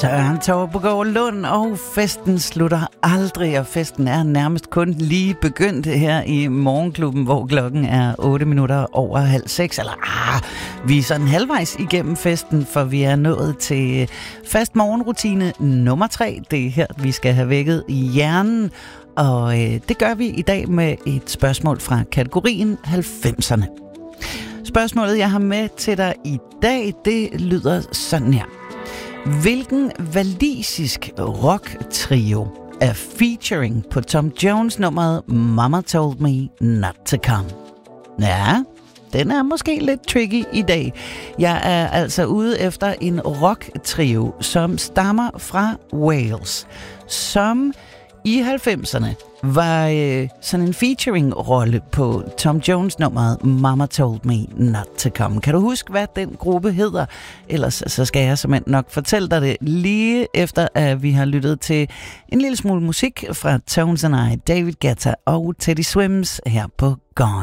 Søren Torpegaard Lund, og festen slutter aldrig, og festen er nærmest kun lige begyndt her i Morgenklubben, hvor klokken er 8 minutter over 5:30, eller vi er sådan halvvejs igennem festen, for vi er nået til fast morgenrutine nummer 3. Det er her, vi skal have vækket i hjernen, og det gør vi i dag med et spørgsmål fra kategorien 90'erne. Spørgsmålet, jeg har med til dig i dag, det lyder sådan her. Hvilken walisisk rock-trio er featuring på Tom Jones-nummeret Mama Told Me Not To Come? Ja, den er måske lidt tricky i dag. Jeg er altså ude efter en rock-trio, som stammer fra Wales, som i 90'erne var sådan en featuring-rolle på Tom Jones-nummeret Mama Told Me Not To Come. Kan du huske, hvad den gruppe hedder? Ellers så skal jeg simpelthen nok fortælle dig det lige efter, at vi har lyttet til en lille smule musik fra Tones and I, David Guetta og Teddy Swims her på Gone.